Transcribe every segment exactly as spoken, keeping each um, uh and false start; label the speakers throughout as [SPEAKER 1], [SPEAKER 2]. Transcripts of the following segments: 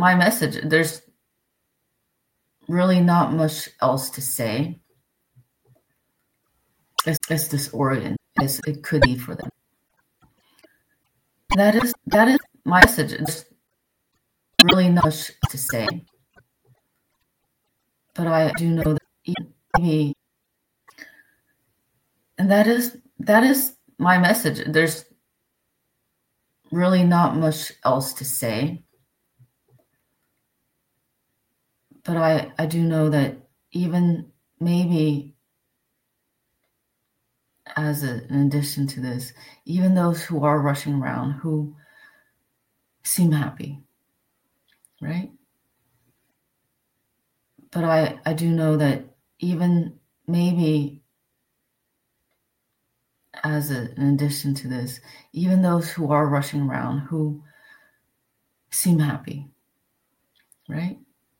[SPEAKER 1] my message. There's really not much else to say. It's, it's disorienting as it could be for them. That is that is my message. There's really not much to say, but I do know that maybe, and that is that is my message. There's really not much else to say, but I I do know that even maybe as a, in addition to this, even those who are rushing around who seem happy, right? But I, I do know that even maybe as a, in addition to this, even those who are rushing around who seem happy, right?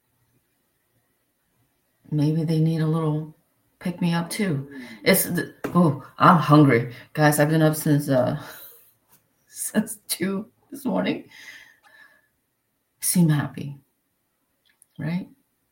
[SPEAKER 1] Maybe they need a little pick me up too. It's the, oh, I'm hungry, guys. I've been up since uh since two this morning. Seem happy, right?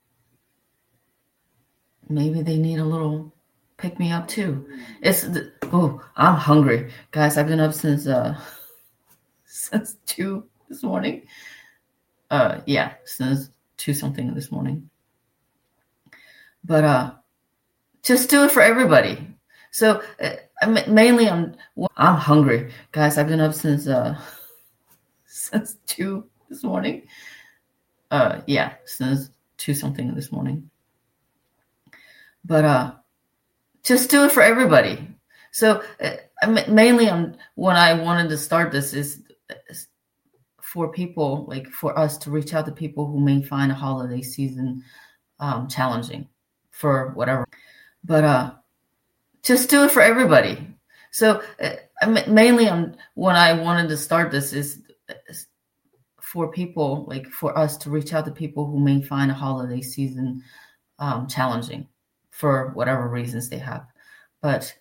[SPEAKER 1] Maybe they need a little pick me up too. It's the, oh, I'm hungry, guys. I've been up since uh since two this morning. Uh, yeah, since two something this morning. But uh. Just do it for everybody. So uh, mainly, I'm I'm hungry, guys. I've been up since uh since two this morning. Uh, yeah, since two something this morning. But uh, just do it for everybody. So uh, mainly, I'm when I wanted to start this is, is for people, like for us to reach out to people who may find a holiday season um, challenging for whatever. But uh, just do it for everybody. So uh, mainly, I'm when I wanted to start this is, is for people, like for us to reach out to people who may find a holiday season um, challenging for whatever reasons they have. But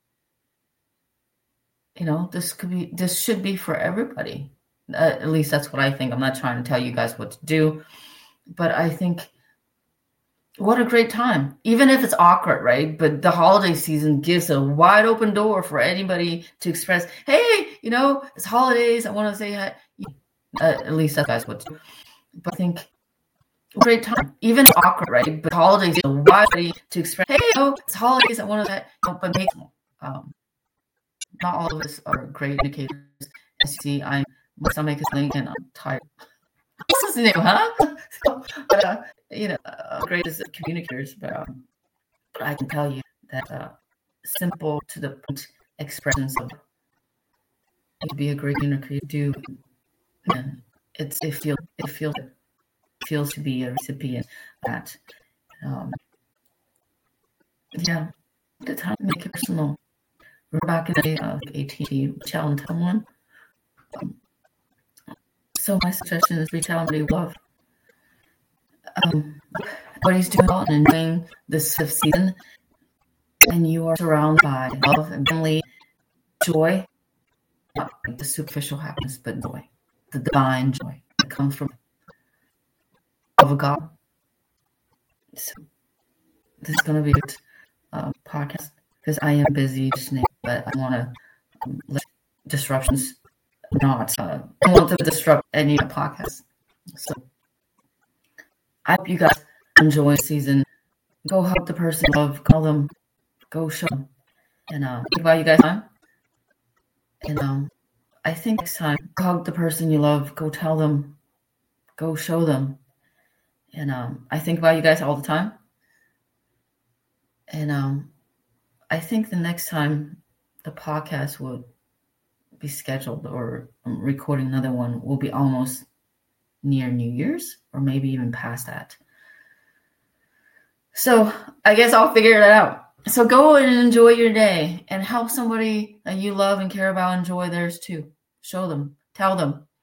[SPEAKER 1] you know, this could be, this should be for everybody. Uh, at least that's what I think. I'm not trying to tell you guys what to do, but I think. What a great time, even if it's awkward, right? But the holiday season gives a wide open door for anybody to express, hey, you know, it's holidays. I want to say hi. Uh, at least that's guys what to do. But I think great time, even if it's awkward, right? But holidays a wide way to express, hey, you know, it's holidays. I want to say, you know, but make um, not all of us are great indicators. As you see, I'm my stomach is linked and I'm tired. This is new, huh? So, but, uh, you know, uh, great as communicators, but, um, but I can tell you that uh, simple to the point expressions of to be a great communicator do, and it's it feels it feels it feels to be a recipient that, um, yeah, the time to make it personal. We're back in the day of A T T, challenge someone. Um, so my suggestion is reach out and be love. Um, everybody's doing well and enjoying this fifth season, and you are surrounded by love and family, joy, not like the superficial happiness, but joy, the divine joy that comes from love of God. So this is going to be a good uh, podcast because I am busy just now, but I want to um, let disruptions not. Uh, I don't want to disrupt any podcast. So. I hope you guys enjoy the season. Go help the person you love. Call them. Go show them. And uh, think about you guys time. And um, I think next time, go hug the person you love. Go tell them. Go show them. And um, I think about you guys all the time. And um, I think the next time the podcast will be scheduled or um, recording another one will be almost near New Year's or maybe even past that. So I guess I'll figure that out. So go and enjoy your day and help somebody that you love and care about enjoy theirs too. Show them, tell them.